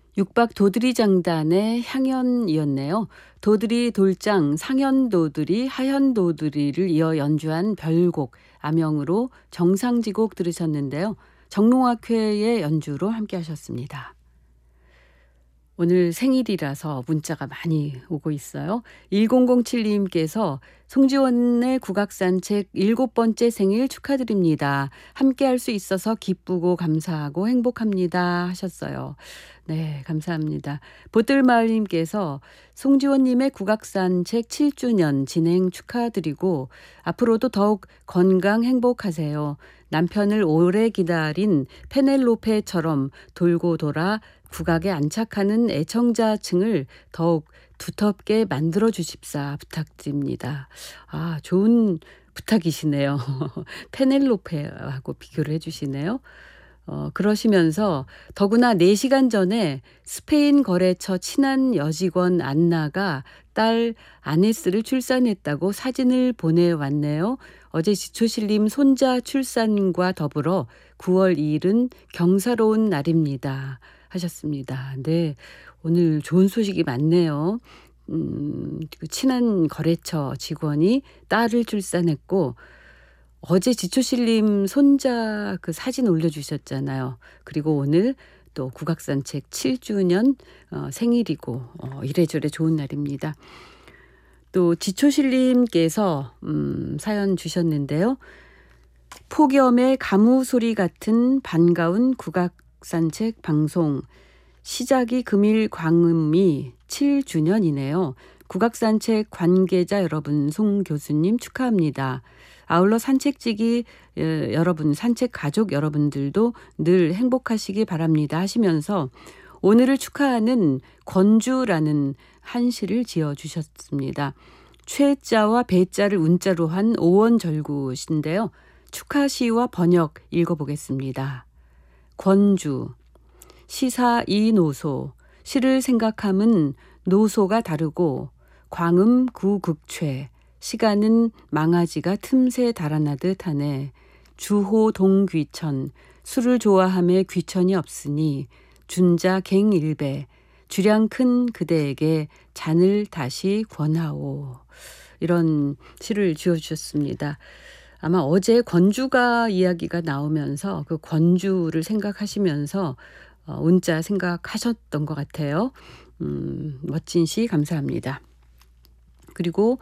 육박 도드리장단의 향연이었네요. 도드리 돌장, 상현도드리, 하현도드리를 이어 연주한 별곡, 암영으로 정상지곡 들으셨는데요. 정롱학회의 연주로 함께 하셨습니다. 오늘 생일이라서 문자가 많이 오고 있어요. 1007님께서 송지원의 국악산책 7번째 생일 축하드립니다. 함께 할 수 있어서 기쁘고 감사하고 행복합니다 하셨어요. 네, 감사합니다. 보뜰마을님께서 송지원님의 국악산책 7주년 진행 축하드리고 앞으로도 더욱 건강 행복하세요. 남편을 오래 기다린 페넬로페처럼 돌고 돌아 국악에 안착하는 애청자층을 더욱 두텁게 만들어 주십사 부탁드립니다. 아, 좋은 부탁이시네요. 페넬로페하고 비교를 해 주시네요. 그러시면서 더구나 4시간 전에 스페인 거래처 친한 여직원 안나가 딸 아네스를 출산했다고 사진을 보내왔네요. 어제 지초실님 손자 출산과 더불어 9월 2일은 경사로운 날입니다 하셨습니다. 네, 오늘 좋은 소식이 많네요. 그 친한 거래처 직원이 딸을 출산했고 어제 지초실님 손자 그 사진 올려주셨잖아요. 그리고 오늘 또 국악산책 7주년 생일이고 이래저래 좋은 날입니다. 또 지초실님께서 사연 주셨는데요. 폭염의 가무 소리 같은 반가운 국악산책 방송 시작이 금일 광음이 7주년이네요. 국악산책 관계자 여러분, 송 교수님 축하합니다. 아울러 산책지기 여러분, 산책 가족 여러분들도 늘 행복하시기 바랍니다 하시면서 오늘을 축하하는 권주라는 한시를 지어주셨습니다. 최자와 배자를 운자로 한 오원절구신데요. 축하시와 번역 읽어보겠습니다. 권주, 시사 이노소, 시를 생각함은 노소가 다르고 광음 구극최, 시간은 망아지가 틈새 달아나듯 하네. 주호 동귀천, 술을 좋아함에 귀천이 없으니 준자 갱일배, 주량 큰 그대에게 잔을 다시 권하오. 이런 시를 지어주셨습니다. 아마 어제 권주가 이야기가 나오면서 그 권주를 생각하시면서 운자 생각하셨던 것 같아요. 멋진 시 감사합니다. 그리고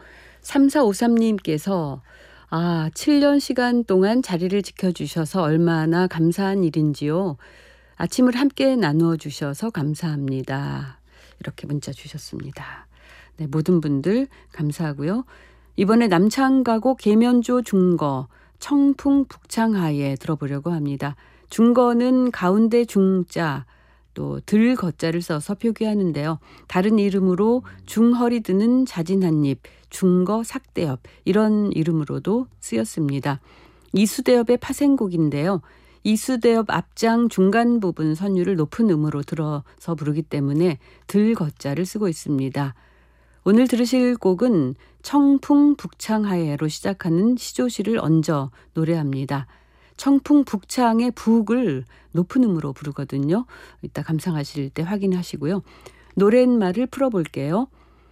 3453님께서 7년 시간 동안 자리를 지켜주셔서 얼마나 감사한 일인지요. 아침을 함께 나누어 주셔서 감사합니다. 이렇게 문자 주셨습니다. 네, 모든 분들 감사하고요. 이번에 남창가곡 계면조 중거 청풍 북창하에 들어보려고 합니다. 중거는 가운데 중자 또 들 거자를 써서 표기하는데요. 다른 이름으로 중허리 드는 자진 한입, 중거 삭대엽 이런 이름으로도 쓰였습니다. 이수대엽의 파생곡인데요. 이수대엽 앞장 중간 부분 선율을 높은 음으로 들어서 부르기 때문에 들 거자를 쓰고 있습니다. 오늘 들으실 곡은 청풍 북창하에로 시작하는 시조시를 얹어 노래합니다. 청풍 북창의 북을 높은 음으로 부르거든요. 이따 감상하실 때 확인하시고요. 노랫말을 풀어볼게요.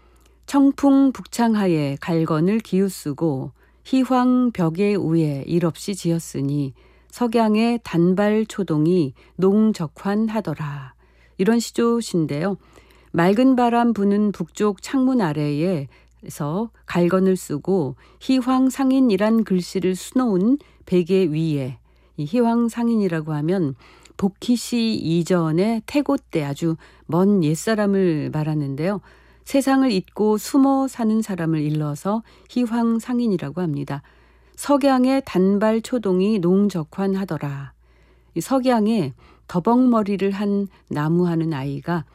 청풍 북창하에 갈건을 기우쓰고 희황 벽에 우에 일없이 지었으니 석양의 단발 초동이 농적환하더라. 이런 시조시인데요. 맑은 바람 부는 북쪽 창문 아래에서 갈건을 쓰고 희황상인이란 글씨를 수놓은 베개 위에, 이 희황상인이라고 하면 복희씨 이전의 태고 때 아주 먼 옛사람을 말하는데요. 세상을 잊고 숨어 사는 사람을 일러서 희황상인이라고 합니다. 석양의 단발 초동이 농적환하더라. 이 석양에 더벅머리를 한 나무하는 아이가